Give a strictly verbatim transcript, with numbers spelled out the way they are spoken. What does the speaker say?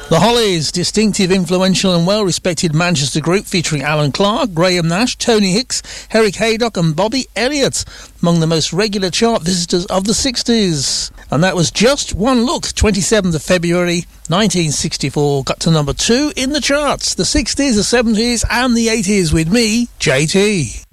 The Hollies, distinctive, influential and well-respected Manchester group featuring Alan Clark, Graham Nash, Tony Hicks, Eric Haydock and Bobby Elliott, among the most regular chart visitors of the sixties. And that was Just One Look, twenty-seventh of February nineteen sixty-four, got to number two in the charts. The sixties, the seventies and the eighties with me, J T.